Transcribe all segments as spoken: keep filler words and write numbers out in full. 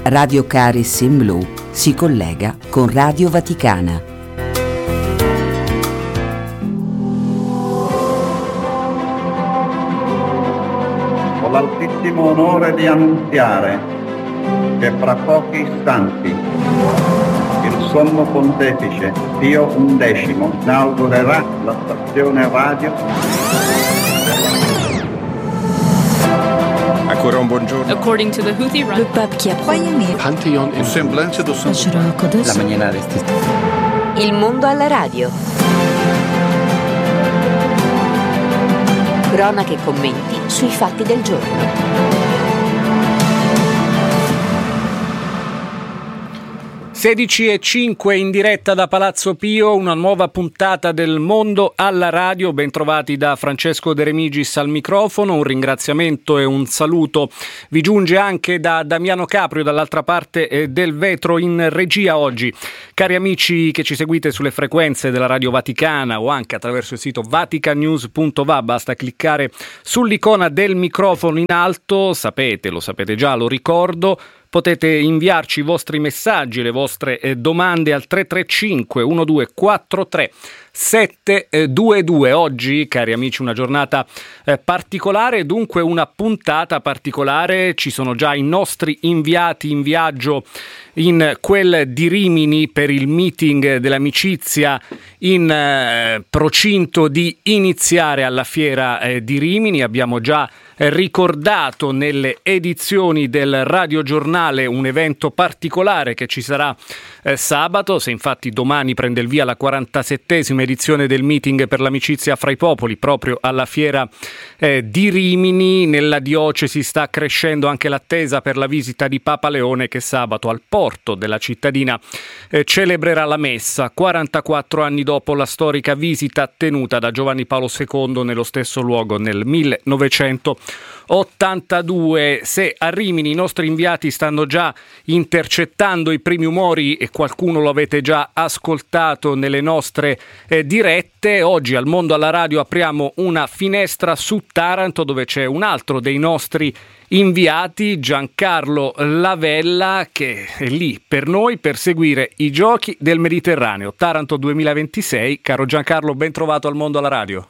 Radio Caris in Blu si collega con Radio Vaticana. Ho l'altissimo onore di annunziare che fra pochi istanti il Sommo Pontefice Pio undicesimo inaugurerà la stazione radio. Ancora un buongiorno. According to the Houthi run, le pape qui a croyé Panthéon in Semblance do Santo. La maniera Il mondo alla radio. Cronache e commenti sui fatti del giorno. sedici e cinque in diretta da Palazzo Pio, una nuova puntata del Mondo alla radio. Bentrovati da Francesco De Remigis al microfono. Un ringraziamento e un saluto vi giunge anche da Damiano Caprio dall'altra parte del vetro in regia oggi. Cari amici che ci seguite sulle frequenze della Radio Vaticana o anche attraverso il sito vaticanews punto va, basta cliccare sull'icona del microfono in alto. Sapete, lo sapete già, lo ricordo. Potete inviarci i vostri messaggi, le vostre eh, domande al tre tre cinque uno due quattro tre sette due due. Oggi, cari amici, una giornata eh, particolare, dunque una puntata particolare. Ci sono già i nostri inviati in viaggio in quel di Rimini per il meeting dell'amicizia in eh, procinto di iniziare alla fiera eh, di Rimini. Abbiamo già eh, ricordato nelle edizioni del radiogiornale un evento particolare che ci sarà eh, sabato. Se infatti domani prende il via la quarantasettesima edizione del meeting per l'amicizia fra i popoli proprio alla fiera eh, di Rimini. Nella diocesi sta crescendo anche l'attesa per la visita di Papa Leone, che sabato al porto della cittadina eh, celebrerà la messa quarantaquattro anni dopo la storica visita tenuta da Giovanni Paolo secondo nello stesso luogo nel millenovecentottantadue. Se a Rimini i nostri inviati stanno già intercettando i primi umori e qualcuno lo avete già ascoltato nelle nostre eh, dirette, oggi al Mondo alla Radio apriamo una finestra su Taranto, dove c'è un altro dei nostri inviati, Giancarlo Lavella, che è lì per noi per seguire i giochi del Mediterraneo Taranto duemilaventisei. Caro Giancarlo, ben trovato al Mondo alla Radio.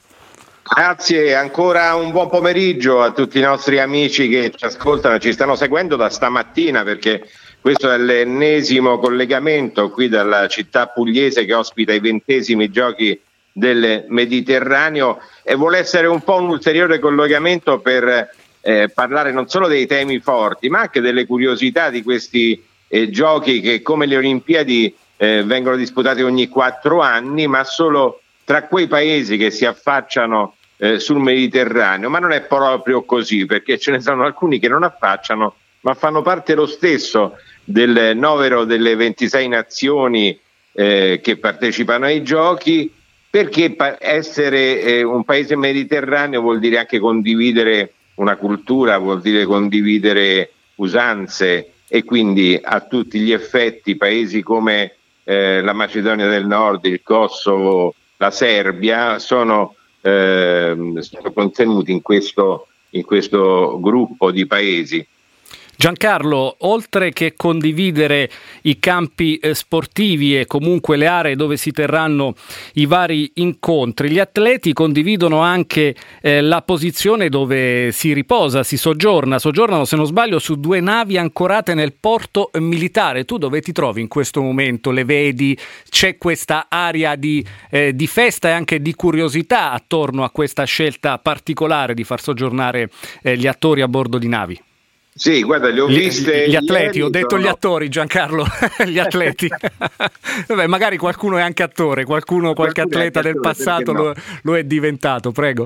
Grazie, ancora un buon pomeriggio a tutti i nostri amici che ci ascoltano e ci stanno seguendo da stamattina, perché questo è l'ennesimo collegamento qui dalla città pugliese che ospita i ventesimi giochi del Mediterraneo e vuole essere un po' un ulteriore collegamento per eh, parlare non solo dei temi forti ma anche delle curiosità di questi eh, giochi che, come le Olimpiadi, eh, vengono disputati ogni quattro anni, ma solo tra quei paesi che si affacciano eh, sul Mediterraneo. Ma non è proprio così, perché ce ne sono alcuni che non affacciano ma fanno parte lo stesso del novero delle ventisei nazioni eh, che partecipano ai giochi, perché pa- essere eh, un paese mediterraneo vuol dire anche condividere una cultura, vuol dire condividere usanze, e quindi a tutti gli effetti paesi come eh, la Macedonia del Nord, il Kosovo, la Serbia sono, eh, sono contenuti in questo, in questo gruppo di paesi. Giancarlo, oltre che condividere i campi eh, sportivi e comunque le aree dove si terranno i vari incontri, gli atleti condividono anche eh, la posizione dove si riposa, si soggiorna. Soggiornano, se non sbaglio, su due navi ancorate nel porto militare. Tu dove ti trovi in questo momento? Le vedi? C'è questa area di, eh, di festa e anche di curiosità attorno a questa scelta particolare di far soggiornare eh, gli attori a bordo di navi? Sì, guarda, le ho viste. Gli, gli atleti, ieri, ho detto sono... gli attori, Giancarlo, gli atleti. Vabbè, magari qualcuno è anche attore, qualcuno, qualche qualcuno atleta del attore, passato no. lo, lo è diventato, prego.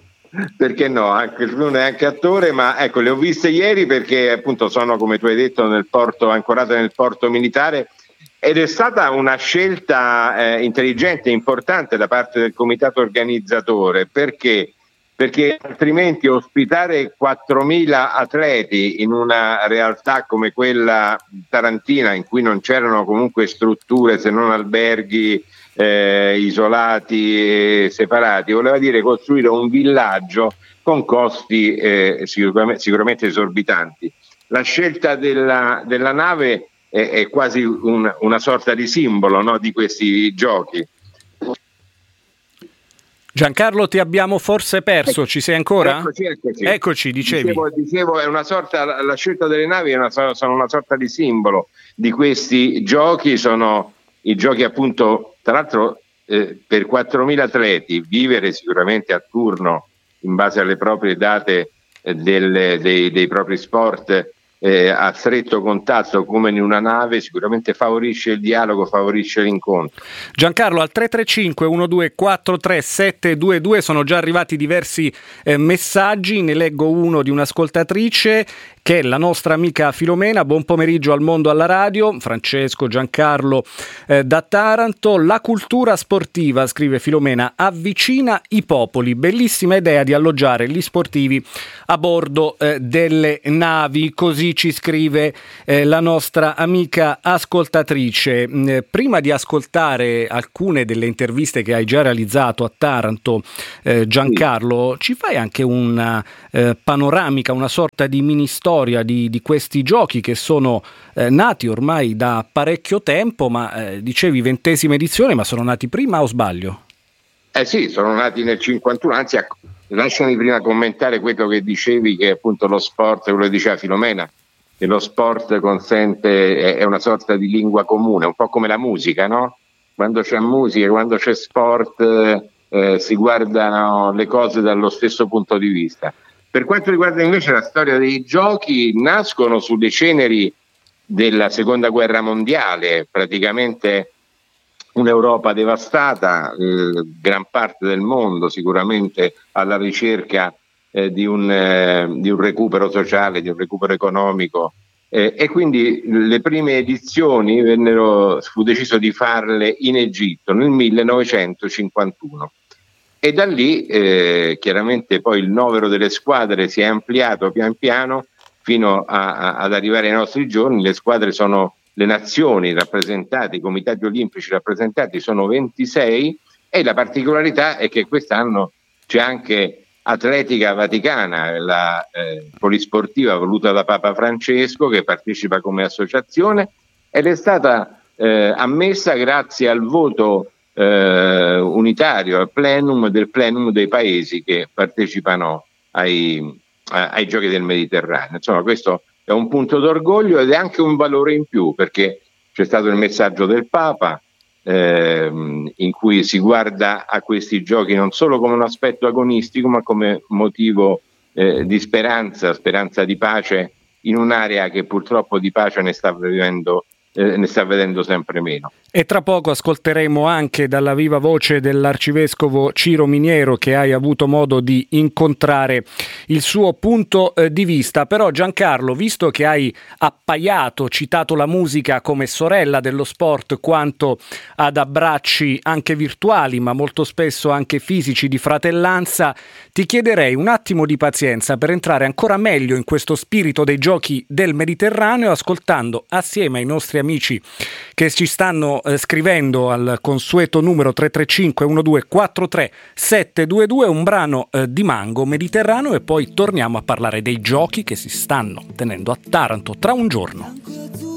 Perché no, anche qualcuno è anche attore, ma ecco, le ho viste ieri perché appunto sono, come tu hai detto, nel porto, ancorate nel porto militare, ed è stata una scelta eh, intelligente e importante da parte del comitato organizzatore, perché perché altrimenti ospitare quattromila atleti in una realtà come quella tarantina, in cui non c'erano comunque strutture se non alberghi eh, isolati e separati, voleva dire costruire un villaggio con costi eh, sicuramente, sicuramente esorbitanti. la scelta della, della nave è, è quasi un, una sorta di simbolo, no, di questi giochi. Giancarlo, ti abbiamo forse perso, ci sei ancora? Eccoci, eccoci. Eccoci, dicevi. Dicevo, dicevo, è una sorta, la scelta delle navi è una, sono una sorta di simbolo di questi giochi, sono i giochi appunto, tra l'altro eh, per quattromila atleti, vivere sicuramente a turno in base alle proprie date eh, del, dei, dei propri sport, Eh, a stretto contatto come in una nave, sicuramente favorisce il dialogo, favorisce l'incontro. Giancarlo, al tre tre cinque uno due quattro tre sette due due sono già arrivati diversi eh, messaggi, ne leggo uno di un'ascoltatrice che è la nostra amica Filomena. Buon pomeriggio al mondo alla radio, Francesco, Giancarlo eh, da Taranto. La cultura sportiva, scrive Filomena, avvicina i popoli, bellissima idea di alloggiare gli sportivi a bordo eh, delle navi, così ci scrive eh, la nostra amica ascoltatrice. Eh, prima di ascoltare alcune delle interviste che hai già realizzato a Taranto, eh, Giancarlo, sì. Ci fai anche una eh, panoramica, una sorta di mini storia di, di questi giochi che sono eh, nati ormai da parecchio tempo, ma eh, dicevi ventesima edizione, ma sono nati prima o sbaglio? Eh sì, sono nati nel cinquantuno, anzi lasciami prima commentare quello che dicevi, che appunto lo sport, quello che diceva Filomena, che lo sport consente, è una sorta di lingua comune, un po' come la musica, no? Quando c'è musica, quando c'è sport, eh, si guardano le cose dallo stesso punto di vista. Per quanto riguarda invece la storia dei giochi, nascono sulle ceneri della seconda guerra mondiale, praticamente un'Europa devastata, eh, gran parte del mondo sicuramente alla ricerca eh, di, un, eh, di un recupero sociale, di un recupero economico, eh, e quindi le prime edizioni vennero, fu deciso di farle in Egitto nel millenovecentocinquantuno. E da lì eh, chiaramente poi il novero delle squadre si è ampliato pian piano fino a, a, ad arrivare ai nostri giorni. Le squadre sono le nazioni rappresentate, i comitati olimpici rappresentati sono ventisei, e la particolarità è che quest'anno c'è anche Atletica Vaticana, la eh, polisportiva voluta da Papa Francesco, che partecipa come associazione ed è stata eh, ammessa grazie al voto eh, unitario, al plenum del plenum dei paesi che partecipano ai, a, ai Giochi del Mediterraneo. Insomma, questo è un punto d'orgoglio ed è anche un valore in più, perché c'è stato il messaggio del Papa ehm, in cui si guarda a questi giochi non solo come un aspetto agonistico, ma come motivo eh, di speranza, speranza di pace in un'area che purtroppo di pace ne sta vivendo, eh, ne sta vedendo sempre meno. E tra poco ascolteremo anche dalla viva voce dell'arcivescovo Ciro Miniero, che hai avuto modo di incontrare, il suo punto eh, di vista. Però Giancarlo, visto che hai appaiato, citato la musica come sorella dello sport quanto ad abbracci anche virtuali, ma molto spesso anche fisici di fratellanza, ti chiederei un attimo di pazienza per entrare ancora meglio in questo spirito dei Giochi del Mediterraneo, ascoltando assieme ai nostri amici che ci stanno scrivendo al consueto numero tre tre cinque uno due quattro tre sette due due un brano eh, di Mango Mediterraneo, e poi torniamo a parlare dei giochi che si stanno tenendo a Taranto tra un giorno.